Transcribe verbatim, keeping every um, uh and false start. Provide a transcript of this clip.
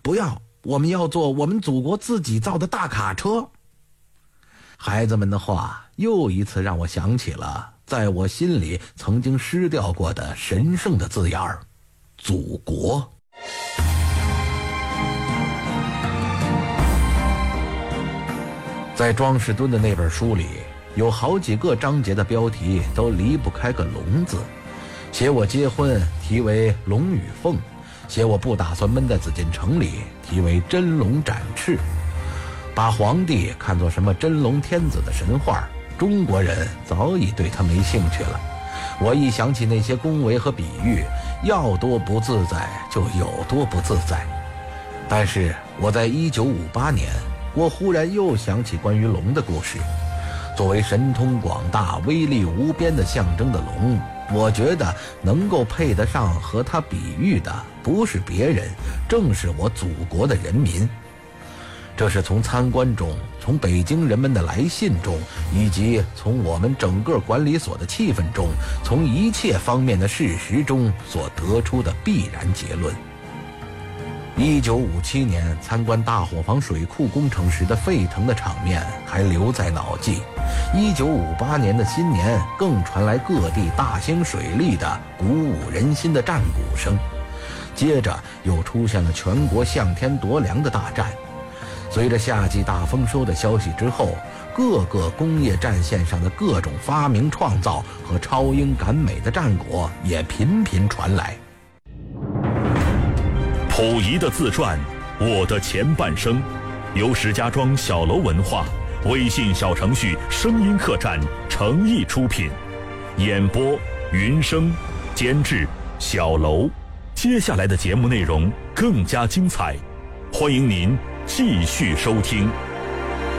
不要，我们要做我们祖国自己造的大卡车。孩子们的话又一次让我想起了在我心里曾经失掉过的神圣的字眼儿——祖国。在庄士敦的那本书里，有好几个章节的标题都离不开个龙字。写我结婚题为龙与凤，写我不打算闷在紫禁城里题为真龙展翅。把皇帝看作什么真龙天子的神话，中国人早已对他没兴趣了。我一想起那些恭维和比喻，要多不自在就有多不自在。但是我在一九五八年，我忽然又想起关于龙的故事。作为神通广大、威力无边的象征的龙，我觉得能够配得上和它比喻的，不是别人，正是我祖国的人民。这是从参观中，从北京人们的来信中，以及从我们整个管理所的气氛中，从一切方面的事实中所得出的必然结论。一九五七年参观大伙房水库工程时的沸腾的场面还留在脑际，一九五八年的新年更传来各地大兴水利的鼓舞人心的战鼓声，接着又出现了全国向天夺粮的大战。随着夏季大丰收的消息之后，各个工业战线上的各种发明创造和超英赶美的战果也频频传来。 溥仪的自传《我的前半生》，由石家庄小楼文化微信小程序声音客栈诚意出品，演播云生，监制小楼。接下来的节目内容更加精彩，欢迎您继续收听。